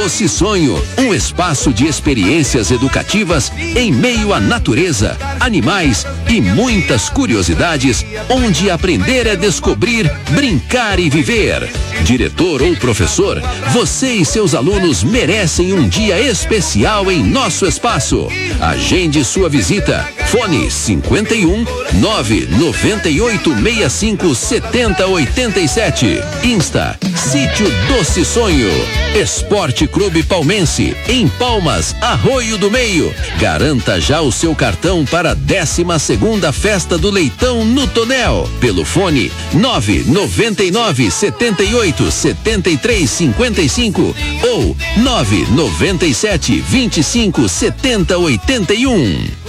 Doce Sonho, um espaço de experiências educativas em meio à natureza, animais e muitas curiosidades, onde aprender é descobrir, brincar e viver. Diretor ou professor, você e seus alunos merecem um dia especial em nosso espaço. Agende sua visita. Fone 51 998 65 70 87. Insta Sítio Doce Sonho. Esporte Clube Palmense, em Palmas, Arroio do Meio. Garanta já o seu cartão para a 12ª Festa do Leitão no Tonel. Pelo fone 999 78 73 55 ou 997 25 70 81.